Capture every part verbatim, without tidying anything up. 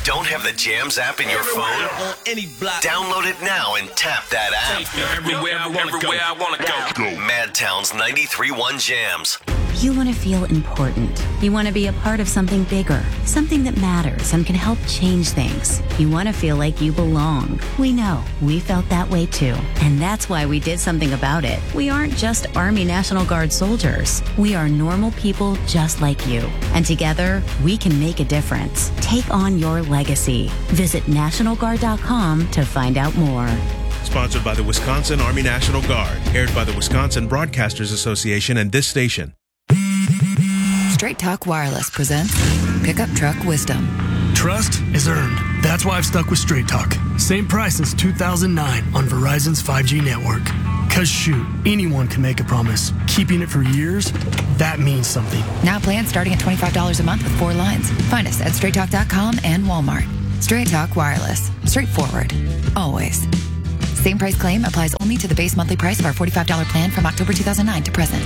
Don't have the Jams app in your phone? On any block. Download it now and tap that app. Everywhere I wanna go. I wanna go. Madtown's ninety-three point one Jams. You want to feel important. You want to be a part of something bigger, something that matters and can help change things. You want to feel like you belong. We know. We felt that way too. And that's why we did something about it. We aren't just Army National Guard soldiers. We are normal people just like you. And together, we can make a difference. Take on your legacy. Visit National Guard dot com to find out more. Sponsored by the Wisconsin Army National Guard. Aired by the Wisconsin Broadcasters Association and this station. Straight Talk Wireless presents Pickup Truck Wisdom. Trust is earned. That's why I've stuck with Straight Talk. Same price since two thousand nine on Verizon's five G network. Cause shoot, anyone can make a promise. Keeping it for years, that means something. Now plans starting at twenty-five dollars a month with four lines. Find us at straight talk dot com and Walmart. Straight Talk Wireless. Straightforward. Always. Same price claim applies only to the base monthly price of our forty-five dollars plan from October two thousand nine to present.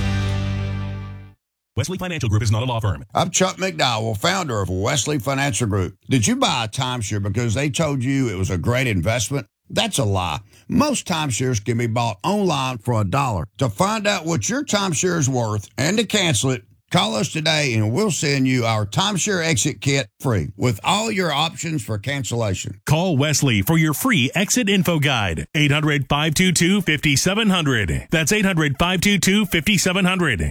Wesley Financial Group is not a law firm. I'm Chuck McDowell, founder of Wesley Financial Group. Did you buy a timeshare because they told you it was a great investment? That's a lie. Most timeshares can be bought online for a dollar. To find out what your timeshare is worth and to cancel it, call us today and we'll send you our timeshare exit kit free with all your options for cancellation. Call Wesley for your free exit info guide. eight hundred, five two two, five seven zero zero. That's eight hundred, five two two, five seven zero zero.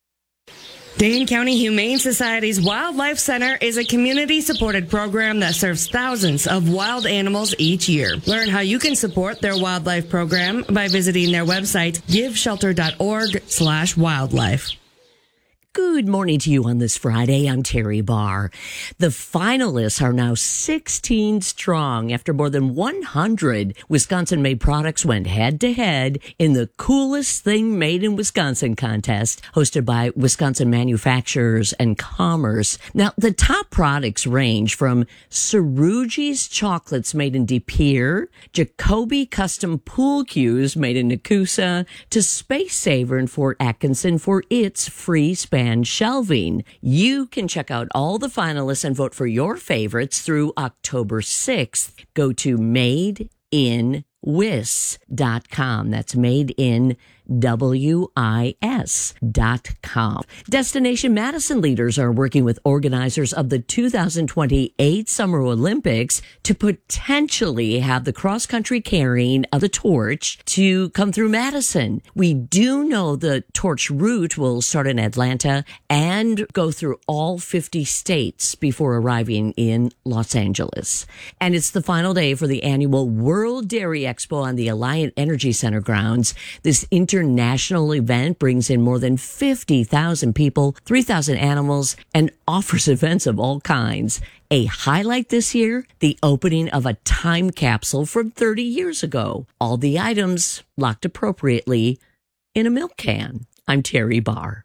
Dane County Humane Society's Wildlife Center is a community-supported program that serves thousands of wild animals each year. Learn how you can support their wildlife program by visiting their website, give shelter dot org slash wildlife. Good morning to you on this Friday. I'm Terry Barr. The finalists are now sixteen strong after more than one hundred Wisconsin-made products went head-to-head in the Coolest Thing Made in Wisconsin contest hosted by Wisconsin Manufacturers and Commerce. Now, the top products range from Cerrugi's chocolates made in De Pere, Jacoby custom pool cues made in Nakusa, to Space Saver in Fort Atkinson for its free span shelving. You can check out all the finalists and vote for your favorites through October sixth. Go to made in wis dot com. That's made in W I S dot com. Destination Madison leaders are working with organizers of the two thousand twenty-eight Summer Olympics to potentially have the cross-country carrying of the torch to come through Madison. We do know the torch route will start in Atlanta and go through all fifty states before arriving in Los Angeles. And it's the final day for the annual World Dairy Expo on the Alliant Energy Center grounds. This international event brings in more than fifty thousand people, three thousand animals, and offers events of all kinds. A highlight this year, the opening of a time capsule from thirty years ago. All the items locked appropriately in a milk can. I'm Terry Barr.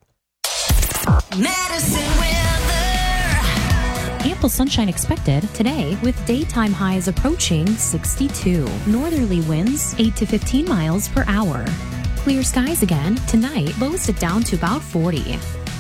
Madison weather. Ample sunshine expected today with daytime highs approaching sixty-two. Northerly winds eight to fifteen miles per hour. Clear skies again tonight, lows it down to about forty.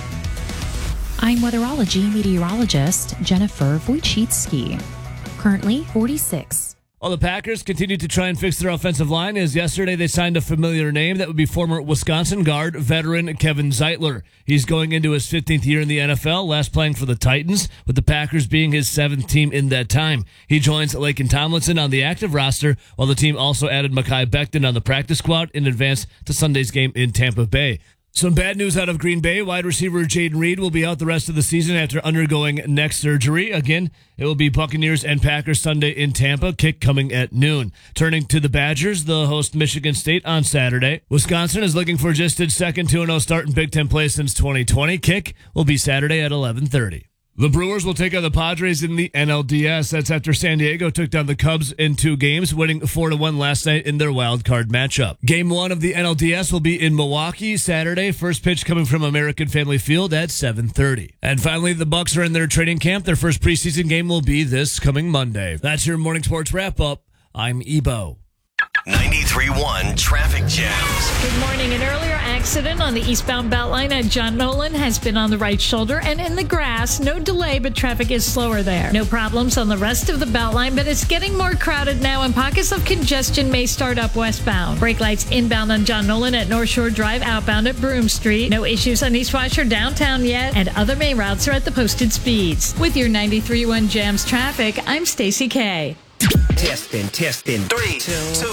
I'm weatherology meteorologist Jennifer Wojcicki. Currently forty-six. Well, the Packers continue to try and fix their offensive line as yesterday they signed a familiar name. That would be former Wisconsin guard veteran Kevin Zeitler. He's going into his fifteenth year in the N F L, last playing for the Titans, with the Packers being his seventh team in that time. He joins Laken Tomlinson on the active roster, while the team also added Mekhi Becton on the practice squad in advance to Sunday's game in Tampa Bay. Some bad news out of Green Bay. Wide receiver Jaden Reed will be out the rest of the season after undergoing neck surgery. Again, it will be Buccaneers and Packers Sunday in Tampa, kick coming at noon. Turning to the Badgers, they'll host Michigan State on Saturday. Wisconsin is looking for just its second two and oh start in Big Ten play since twenty twenty. Kick will be Saturday at eleven thirty. The Brewers will take on the Padres in the N L D S. That's after San Diego took down the Cubs in two games, winning four to one last night in their wild card matchup. Game one of the N L D S will be in Milwaukee Saturday. First pitch coming from American Family Field at seven thirty. And finally, the Bucks are in their training camp. Their first preseason game will be this coming Monday. That's your morning sports wrap-up. I'm Ebo. ninety-three point one Traffic Jams. Good morning. An earlier accident on the eastbound Beltline at John Nolan has been on the right shoulder and in the grass. No delay, but traffic is slower there. No problems on the rest of the Beltline, but it's getting more crowded now and pockets of congestion may start up westbound. Brake lights inbound on John Nolan at North Shore Drive, outbound at Broome Street. No issues on East Wash or downtown yet, and other main routes are at the posted speeds. With your ninety-three point one Jams traffic, I'm Stacey K. Testing, testing. Three, two,